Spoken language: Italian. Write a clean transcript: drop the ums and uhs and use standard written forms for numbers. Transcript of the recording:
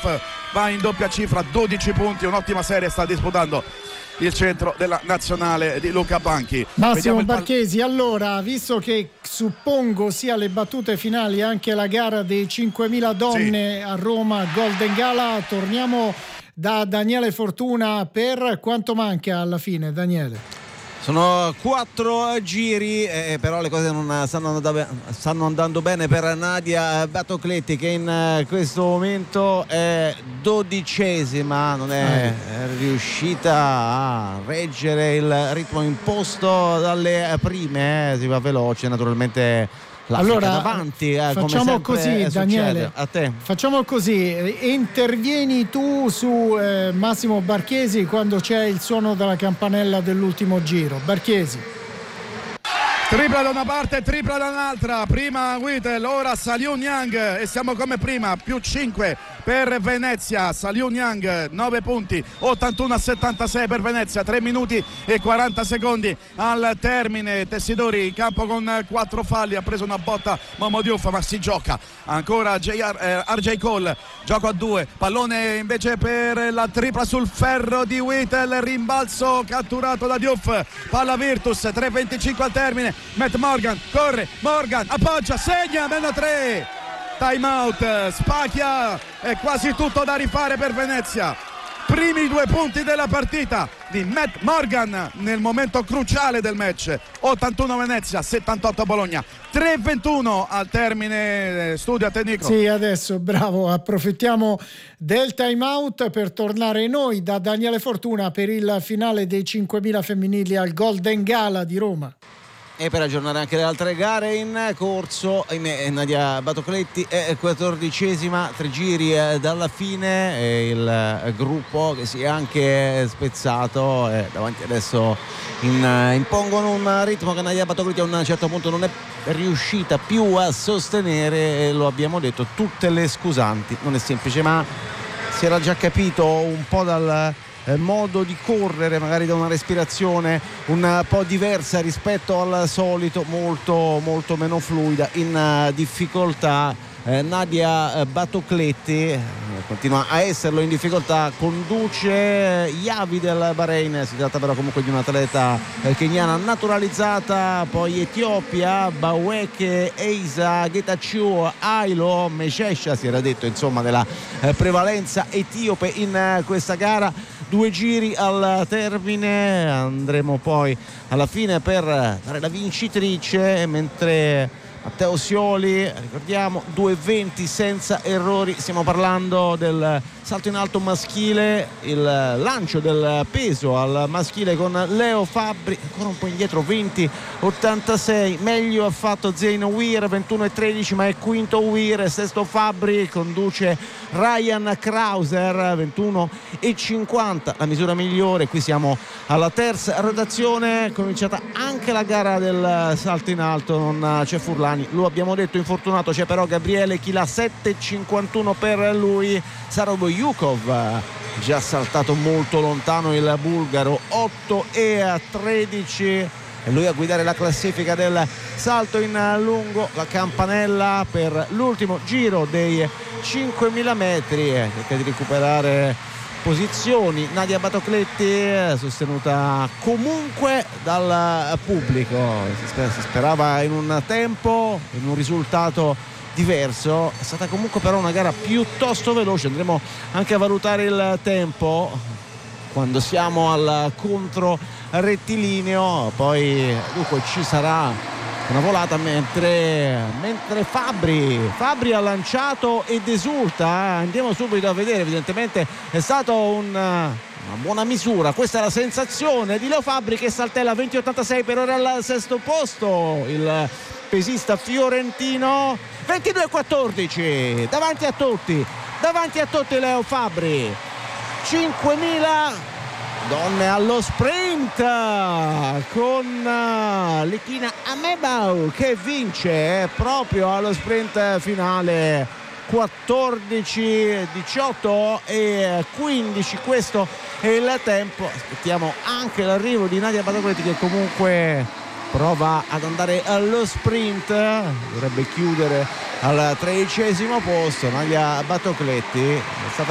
Diouf va in doppia cifra, 12 punti, un'ottima serie sta disputando il centro della nazionale di Luca Banchi. Massimo Barchesi, allora, visto che suppongo sia le battute finali anche la gara dei 5.000 donne, sì, a Roma Golden Gala, torniamo da Daniele Fortuna. Per quanto manca alla fine, Daniele? Sono 4 giri, però le cose non stanno andando bene per Nadia Batocletti, che in questo momento è 12ª, non è riuscita a reggere il ritmo imposto dalle prime, si va veloce naturalmente. Allora, davanti, facciamo così, Daniele. A te. Facciamo così, intervieni tu su Massimo Barchesi quando c'è il suono della campanella dell'ultimo giro. Barchesi. Tripla da una parte, tripla da un'altra. Prima Wittel, ora Saliu Niang e siamo come prima, più 5 per Venezia. Saliu Niang 9 punti, 81-76 per Venezia, 3 minuti e 40 secondi al termine. Tessidori in campo con 4 falli, ha preso una botta Momo Diouf, ma si gioca ancora RJ Cole, gioco a 2, pallone invece per la tripla sul ferro di Wittel, rimbalzo catturato da Diouf, palla Virtus, 3:25 al termine. Matt Morgan corre, Morgan appoggia, segna, -3, time out, spacchia, è quasi tutto da rifare per Venezia. Primi 2 punti della partita di Matt Morgan nel momento cruciale del match. 81 Venezia, 78 Bologna, 3:21 al termine. Studio a te, Nico. Sì, adesso bravo, approfittiamo del time out per tornare noi da Daniele Fortuna per il finale dei 5.000 femminili al Golden Gala di Roma. E per aggiornare anche le altre gare in corso, Nadia Batocletti è 14ª, 3 giri dalla fine, il gruppo che si è anche spezzato, davanti adesso impongono un ritmo che Nadia Batocletti a un certo punto non è riuscita più a sostenere, e lo abbiamo detto, tutte le scusanti. Non è semplice, ma si era già capito un po' dal modo di correre, magari da una respirazione un po' diversa rispetto al solito, molto molto meno fluida, in difficoltà. Nadia Batocletti continua a esserlo in difficoltà, conduce Yavi del Bahrain, si tratta però comunque di un'atleta keniana naturalizzata, poi Etiopia, Baweke, Eisa, Getachew, Ailo, Meshesha, si era detto insomma della prevalenza etiope in questa gara. 2 giri al termine, andremo poi alla fine per dare la vincitrice, mentre Matteo Sioli, ricordiamo, 2:20 senza errori. Stiamo parlando del salto in alto maschile, il lancio del peso al maschile con Leo Fabbri, ancora un po' indietro, 20:86. Meglio ha fatto Zeino Weir, 21:13, ma è quinto Weir, sesto Fabbri, conduce Ryan Krauser, 21:50, la misura migliore. Qui siamo alla terza rotazione, cominciata anche la gara del salto in alto, non c'è Furlani, lo abbiamo detto, infortunato, c'è però Gabriele Chila, 7:51 per lui. Sarov Yukov, già saltato molto lontano il bulgaro, 8:13, e lui a guidare la classifica del salto in lungo. La campanella per l'ultimo giro dei 5.000 metri, cerca di recuperare posizioni Nadia Batocletti, sostenuta comunque dal pubblico. Si sperava in un tempo, in un risultato diverso. È stata comunque però una gara piuttosto veloce, andremo anche a valutare il tempo quando siamo al contro rettilineo. Poi dunque ci sarà una volata mentre Fabbri ha lanciato ed esulta. Andiamo subito a vedere, evidentemente è stato una buona misura. Questa è la sensazione di Leo Fabbri, che saltella 20:86 per ora al sesto posto. Il pesista fiorentino 22:14 davanti a tutti Leo Fabbri. 5.000 donne allo sprint con Lichina Amebau che vince proprio allo sprint finale, 14, 18 e 15. Questo è il tempo. Aspettiamo anche l'arrivo di Nadia Batocletti, che comunque prova ad andare allo sprint, dovrebbe chiudere al 13° posto. Nadia Batocletti è stata